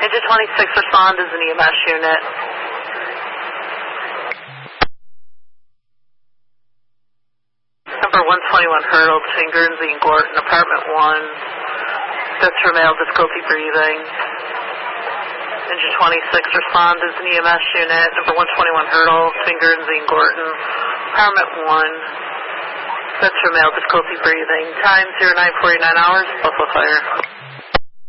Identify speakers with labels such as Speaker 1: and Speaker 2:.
Speaker 1: Engine 26, respond as an EMS unit. Number 121 Hurdle between Guernsey and Gorton, apartment 1. That's for male, difficulty breathing. Engine 26, respond as an EMS unit. Number 121 Hurdle between Guernsey and Gorton, apartment 1. That's for male, difficulty breathing. Time 0949 hours, Buffalo Fire.